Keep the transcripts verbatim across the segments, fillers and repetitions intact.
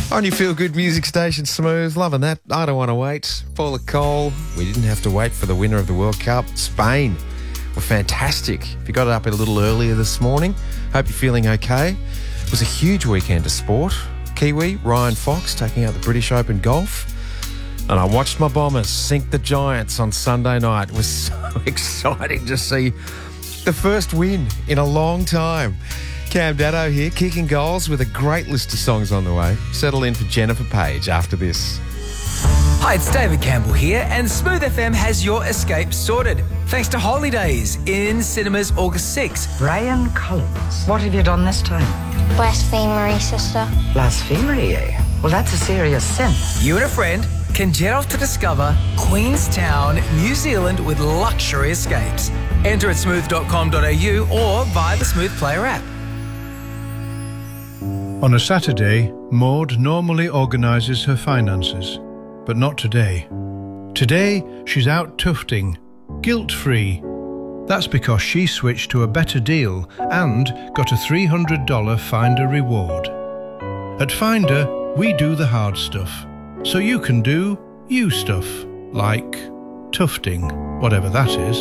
On your feel-good music station, Smooth. Loving that. I Don't Want to Wait. Full of coal. We didn't have to wait for the winner of the World Cup. Spain were fantastic. If you got up a little earlier this morning, hope you're feeling okay. It was a huge weekend of sport. Kiwi, Ryan Fox, taking out the British Open golf. And I watched my Bombers sink the Giants on Sunday night. It was so exciting to see the first win in a long time. Cam Daddo here, kicking goals with a great list of songs on the way. Settle in for Jennifer Page after this. Hi, it's David Campbell here, and Smooth F M has your escape sorted. Thanks to Holidays in cinemas August sixth. Brian Collins, what have you done this time? Blasphemery, sister. Blasphemy, eh? Well, that's a serious sin. You and a friend can jet off to discover Queenstown, New Zealand with luxury escapes. Enter at smooth dot com dot a u or via the Smooth Player app. On a Saturday, Maud normally organises her finances, but not today. Today, she's out tufting, guilt-free. That's because she switched to a better deal and got a three hundred dollars Finder reward. At Finder, we do the hard stuff, so you can do you stuff, like tufting, whatever that is.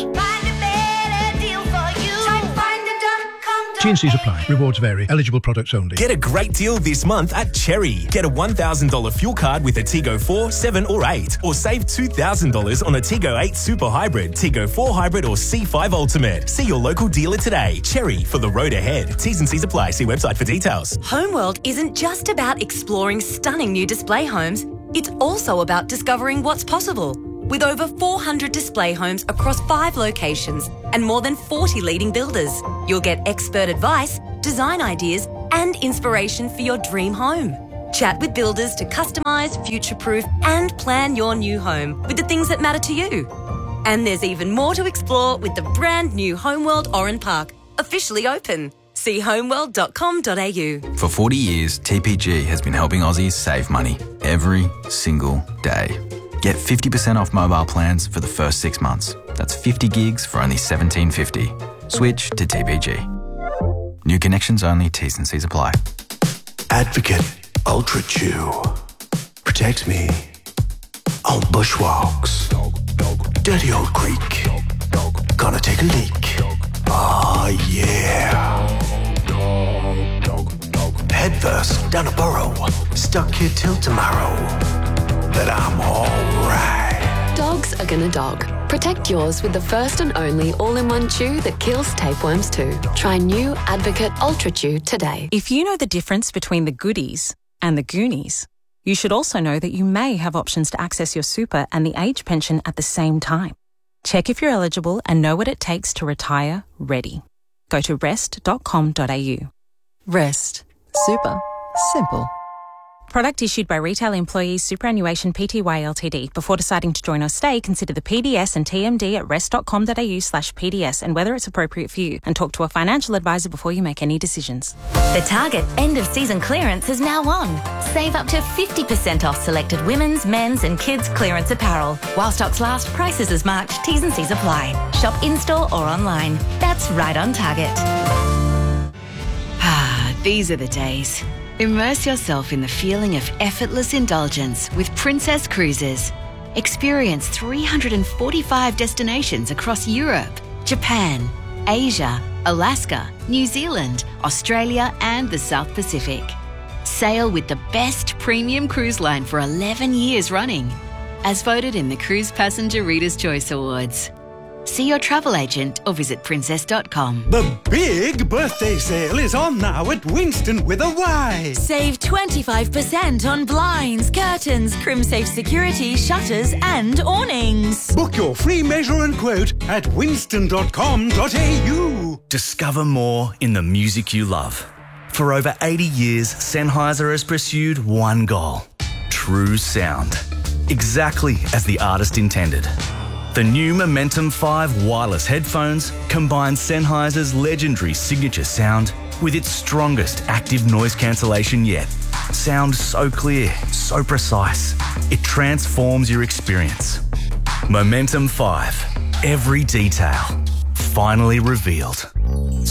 T and C's apply. Rewards vary. Eligible products only. Get a great deal this month at Cherry. Get a one thousand dollars fuel card with a Tigo four, seven or eight. Or save two thousand dollars on a Tigo eight Super Hybrid, Tigo four Hybrid or C five Ultimate. See your local dealer today. Cherry, for the road ahead. T's and C's apply. See website for details. Homeworld isn't just about exploring stunning new display homes. It's also about discovering what's possible. With over four hundred display homes across five locations and more than forty leading builders, you'll get expert advice, design ideas and inspiration for your dream home. Chat with builders to customise, future-proof and plan your new home with the things that matter to you. And there's even more to explore with the brand new Homeworld Oran Park, officially open. See homeworld dot com dot a u. For forty years, T P G has been helping Aussies save money every single day. Get fifty percent off mobile plans for the first six months. That's fifty gigs for only seventeen fifty. Switch to T P G. New connections only, T's and C's apply. Advocate Ultra Chew. Protect me on bushwalks. Dirty old creek. Gonna take a leak. Oh yeah. Head first down a burrow. Stuck here till tomorrow. But I'm alright. Dogs are gonna dog. Protect yours with the first and only all-in-one chew that kills tapeworms too. Try new Advocate Ultra Chew today. If you know the difference between the goodies and the Goonies, you should also know that you may have options to access your super and the age pension at the same time. Check if you're eligible and know what it takes to retire ready. Go to rest dot com dot a u. Rest. Super. Simple. Product issued by Retail Employees Superannuation Pty Ltd. Before deciding to join or stay, consider the P D S and T M D at rest dot com dot a u slash P D S and whether it's appropriate for you, and talk to a financial advisor before you make any decisions. The Target end-of-season clearance is now on. Save up to fifty percent off selected women's, men's and kids' clearance apparel. While stocks last, prices as marked, T's and C's apply. Shop in-store or online. That's right on Target. Ah, these are the days. Immerse yourself in the feeling of effortless indulgence with Princess Cruises. Experience three hundred forty-five destinations across Europe, Japan, Asia, Alaska, New Zealand, Australia and the South Pacific. Sail with the best premium cruise line for eleven years running, as voted in the Cruise Passenger Reader's Choice Awards. See your travel agent or visit princess dot com. The big birthday sale is on now at Winston with a Y. Save twenty-five percent on blinds, curtains, CrimSafe security, shutters and awnings. Book your free measure and quote at winston dot com dot a u. Discover more in the music you love. For over eighty years, Sennheiser has pursued one goal: true sound. Exactly as the artist intended. The new Momentum five wireless headphones combine Sennheiser's legendary signature sound with its strongest active noise cancellation yet. Sound so clear, so precise, it transforms your experience. Momentum five, every detail finally revealed.